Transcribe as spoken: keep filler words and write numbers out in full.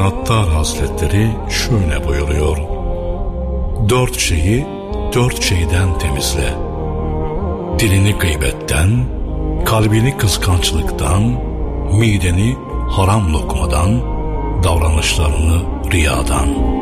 Attar Hazretleri şöyle buyuruyor: dört şeyi dört şeyden temizle. Dilini gıybetten, kalbini kıskançlıktan, mideni haram lokmadan, davranışlarını riyadan.